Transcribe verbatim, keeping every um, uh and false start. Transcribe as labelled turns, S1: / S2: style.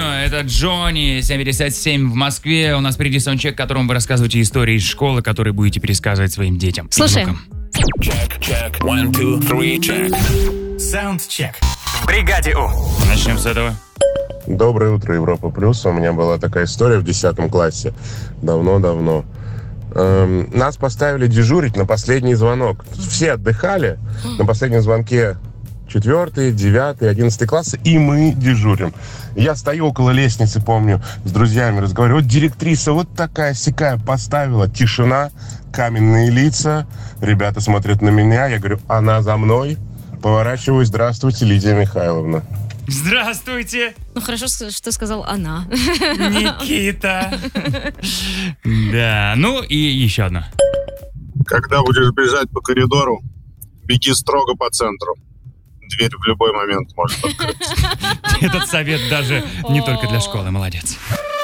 S1: это Джонни, семь пятьдесят семь в Москве. У нас впереди саундчек, в котором вы рассказываете истории из школы, которые будете пересказывать своим детям.
S2: Слушаем.
S3: Check, check, one, two, three, check.
S4: Саундчек. В бригаде У.
S1: Начнем с этого.
S5: Доброе утро, Европа Плюс. У меня была такая история в десятом классе. Давно-давно. Эм, нас поставили дежурить на последний звонок. Все отдыхали. На последнем звонке четвертый, девятый, одиннадцатый классы, и мы дежурим. Я стою около лестницы, помню, с друзьями разговариваю. Вот директриса вот такая-сякая поставила. Тишина, каменные лица. Ребята смотрят на меня. Я говорю, она за мной. Поворачиваюсь. Здравствуйте, Лидия Михайловна.
S1: Здравствуйте.
S2: Ну, хорошо, что сказал она.
S1: Никита. Да, ну и еще одно.
S6: Когда будешь бежать по коридору, беги строго по центру. Дверь в любой момент может открыться.
S1: Этот совет даже не только для школы. Молодец.